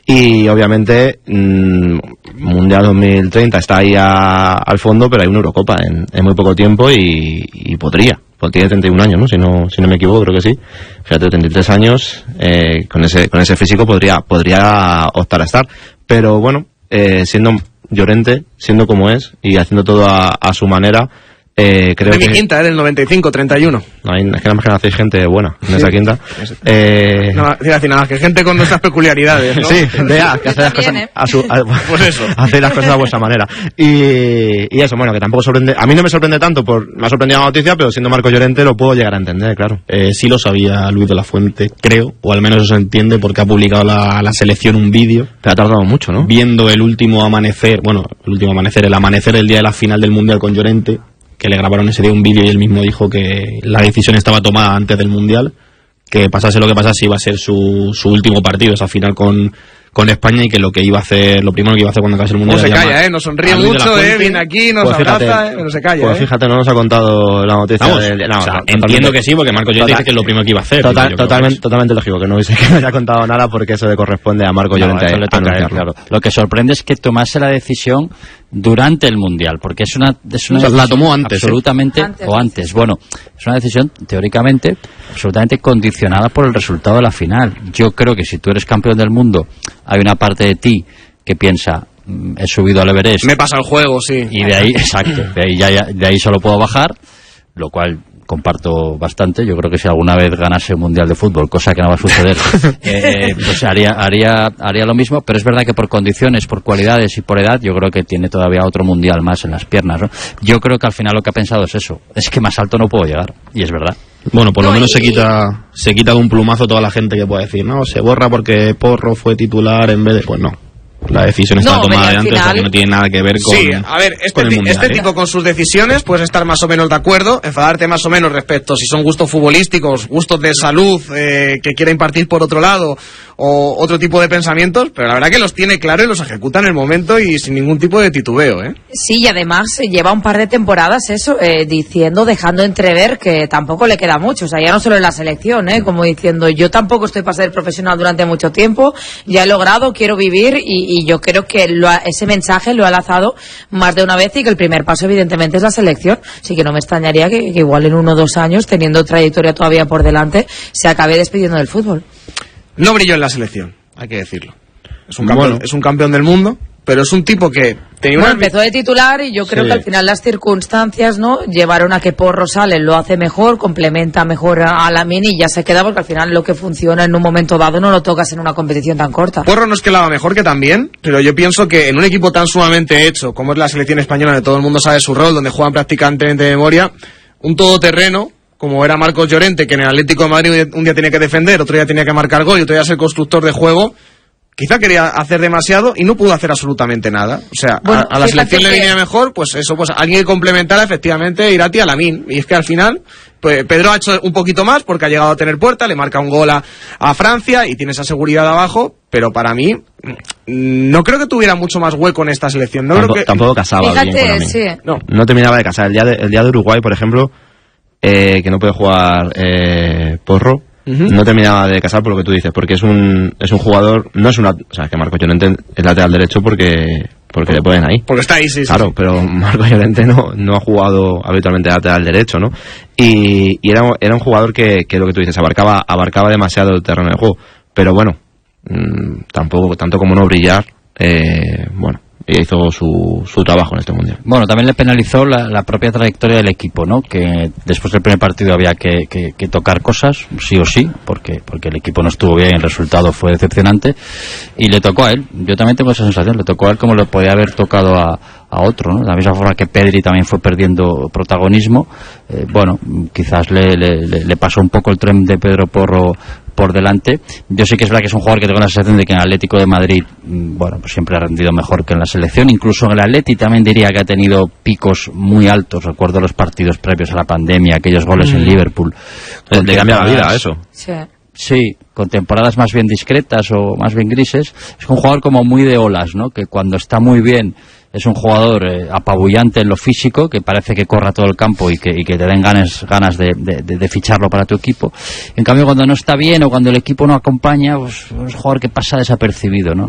Y obviamente Mundial 2030 está ahí al fondo, pero hay una Eurocopa en muy poco tiempo y podría. Pues tiene 31 años, ¿no? Si no me equivoco, creo que sí. Fíjate, 33 años, con ese físico podría optar a estar. Pero bueno, siendo Llorente, siendo como es y haciendo todo a su manera, creo que... mi quinta, del 95-31. Es que nada más que hacéis gente buena en esa quinta. No, decir nada, que gente con nuestras peculiaridades, ¿no? Sí, gente que hace las cosas pues eso. Hacer las cosas a vuestra manera. Y eso, bueno, que tampoco sorprende. A mí no me sorprende tanto, me ha sorprendido la noticia, pero siendo Marcos Llorente lo puedo llegar a entender, claro. Sí lo sabía Luis de la Fuente, creo, o al menos eso se entiende porque ha publicado la selección un vídeo. Pero ha tardado mucho, ¿no? Viendo el amanecer del día de la final del Mundial con Llorente, que le grabaron ese día un vídeo y él mismo dijo que la decisión estaba tomada antes del Mundial, que pasase lo que pasase iba a ser su último partido, esa final con España, y que lo primero que iba a hacer cuando acabase el Mundial... No se calla, nos sonríe mucho, viene aquí, nos abraza, no se calla. Pues fíjate, no nos ha contado la noticia. Entiendo que sí, porque Marcos Llorente dice que es lo primero que iba a hacer. Totalmente lógico, que no haya contado nada, porque eso le corresponde a Marcos Llorente. Eso le toca a él, claro. Lo que sorprende es que tomase la decisión durante el Mundial, porque es una la tomó antes, absolutamente, o antes. Bueno, es una decisión teóricamente absolutamente condicionada por el resultado de la final. Yo creo que si tú eres campeón del mundo, hay una parte de ti que piensa, he subido al Everest, me pasa el juego, sí, y de ahí, exacto, de ahí solo puedo bajar, lo cual comparto bastante. Yo creo que si alguna vez ganase un Mundial de fútbol, cosa que no va a suceder, pues haría lo mismo, pero es verdad que por condiciones, por cualidades y por edad, yo creo que tiene todavía otro Mundial más en las piernas, ¿no? Yo creo que al final lo que ha pensado es eso, es que más alto no puedo llegar, y es verdad. Bueno, por lo menos se quita de un plumazo toda la gente que pueda decir, no, se borra porque Porro fue titular en vez de... Pues no. La decisión está tomada de antes, o sea, que no tiene nada que ver con... Sí, a ver, este tipo con sus decisiones puedes estar más o menos de acuerdo, enfadarte más o menos respecto si son gustos futbolísticos, gustos de salud, que quiere impartir por otro lado, o otro tipo de pensamientos, pero la verdad que los tiene claro y los ejecuta en el momento y sin ningún tipo de titubeo, ¿eh? Sí, y además lleva un par de temporadas dejando entrever que tampoco le queda mucho, o sea, ya no solo en la selección, como diciendo, yo tampoco estoy para ser profesional durante mucho tiempo, ya he logrado, quiero vivir, y yo creo que ese mensaje lo ha lanzado más de una vez, y que el primer paso evidentemente es la selección, así que no me extrañaría que igual en 1 o 2 años, teniendo trayectoria todavía por delante, se acabe despidiendo del fútbol. No brilló en la selección, hay que decirlo. Es un campeón del mundo, pero es un tipo que tenía empezó de titular, y yo creo que al final las circunstancias, ¿no?, llevaron a que Porro sale, lo hace mejor, complementa mejor a Lamine, y ya se queda, porque al final lo que funciona en un momento dado no lo tocas en una competición tan corta. Porro no es que la haga mejor, que también, pero yo pienso que en un equipo tan sumamente hecho como es la selección española, donde todo el mundo sabe su rol, donde juegan prácticamente de memoria, un todoterreno como era Marcos Llorente, que en el Atlético de Madrid un día tenía que defender, otro día tenía que marcar gol y otro día ser constructor de juego, quizá quería hacer demasiado y no pudo hacer absolutamente nada. O sea, bueno, a la selección le venía mejor, pues eso, pues alguien que complementara efectivamente Irati a Lamine. Y es que al final, pues Pedro ha hecho un poquito más porque ha llegado a tener puerta, le marca un gol a Francia y tiene esa seguridad abajo, pero para mí no creo que tuviera mucho más hueco en esta selección. Tampoco casaba bien con Lamine. Sí. No terminaba de casar. El día de Uruguay, por ejemplo, que no puede jugar Porro, no terminaba de casar por lo que tú dices, porque es un jugador, no es una, o sea, que Marcos Llorente es lateral derecho porque le ponen ahí. Porque está ahí, sí. Claro, sí. Pero Marcos Llorente no ha jugado habitualmente lateral derecho, ¿no? Y era un jugador que lo que tú dices, abarcaba demasiado el terreno de juego, pero bueno, tampoco, tanto como no brillar, bueno, hizo su trabajo en este mundial. Bueno, también le penalizó la propia trayectoria del equipo, ¿no? Que después del primer partido había que tocar cosas, sí o sí, porque el equipo no estuvo bien, el resultado fue decepcionante, y le tocó a él. Yo también tengo esa sensación, le tocó a él como le podía haber tocado a otro, ¿no? De la misma forma que Pedri también fue perdiendo protagonismo, bueno, quizás le pasó un poco el tren de Pedro Porro por delante. Yo sí que es verdad que es un jugador que tengo la sensación de que en el Atlético de Madrid, bueno, pues siempre ha rendido mejor que en la selección, incluso en el Atleti también diría que ha tenido picos muy altos. Recuerdo los partidos previos a la pandemia, aquellos goles en Liverpool. Le cambia la vida eso. Sí, con temporadas más bien discretas o más bien grises. Es un jugador como muy de olas, ¿no? Que cuando está muy bien es un jugador apabullante en lo físico, que parece que corra todo el campo y que te den ganas de ficharlo para tu equipo. En cambio, cuando no está bien o cuando el equipo no acompaña, pues es un jugador que pasa desapercibido, ¿no?